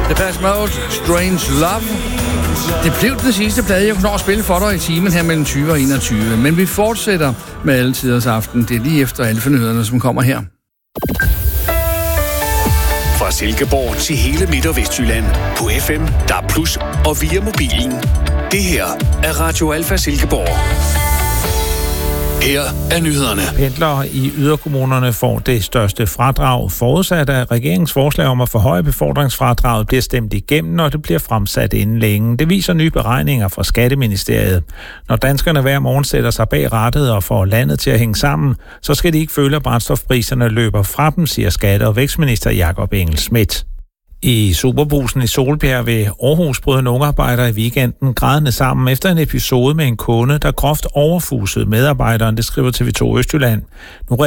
Depeche Mode, Strange Love. Det blev den sidste plade, jeg kunne nå at spille for dig i timen her mellem 20 og 21. Men vi fortsætter med alle tiders aften. Det er lige efter alle fornøderne, som kommer her. Fra Silkeborg til hele Midt- og Vestjylland. På FM, DAB+, og via mobilen. Det her er Radio Alfa Silkeborg. Her er nyhederne. Pendlere i yderkommunerne får det største fradrag, forudsat at regeringens forslag om at forhøje befordringsfradraget bliver stemt igennem, når det bliver fremsat inden længe. Det viser nye beregninger fra Skatteministeriet. Når danskerne hver morgen sætter sig bag rattet og får landet til at hænge sammen, så skal de ikke føle, at brændstofpriserne løber fra dem, siger Skatte- og Vækstminister Jakob Engel-Schmidt. I Superbrugsen i Solbjerg ved Aarhus brød en ungarbejder i weekenden grædende sammen efter en episode med en kunde, der groft overfusede medarbejderen, det skriver TV2 Østjylland. Nu